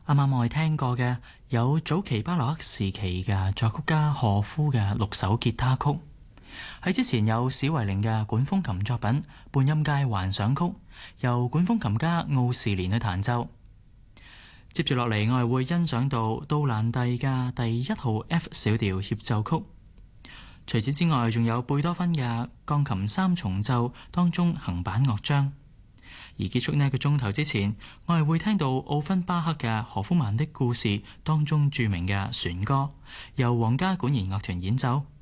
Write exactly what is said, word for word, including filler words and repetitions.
啱啱我哋聽過嘅有早期巴洛克時期嘅作曲家賀夫嘅六首吉他曲，喺之前有史維寧嘅管風琴作品《半音階幻想曲》，由管風琴家奧士連去彈奏。接住落嚟，我哋會欣賞到杜蘭第嘅第一號 F 小調協奏曲。除此之外，仲有貝多芬嘅鋼琴三重奏當中行板樂章。而結束呢一個鐘頭之前，我係會聽到奧芬巴克嘅何夫曼的故事當中著名嘅旋歌，由皇家管弦樂團演奏。